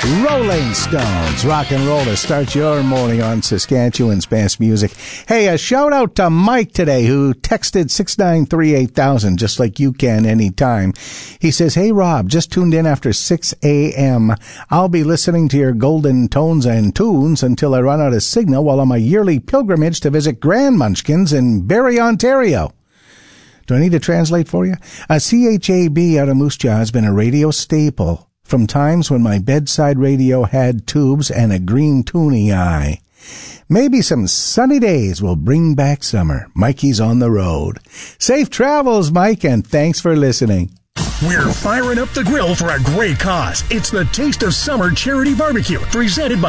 Rolling Stones, rock and roll to start your morning on Saskatchewan's best music. Hey, a shout out to Mike today who texted 693-8000 just like you can anytime. He says, hey Rob, just tuned in after 6 a.m. I'll be listening to your golden tones and tunes until I run out of signal while on my yearly pilgrimage to visit Grand Munchkins in Barrie, Ontario. Do I need to translate for you? A CHAB out of Moose Jaw has been a radio staple from times when my bedside radio had tubes and a green tuning eye. Maybe some sunny days will bring back summer. Mikey's on the road. Safe travels, Mike, and thanks for listening. We're firing up the grill for a great cause. It's the Taste of Summer Charity Barbecue, presented by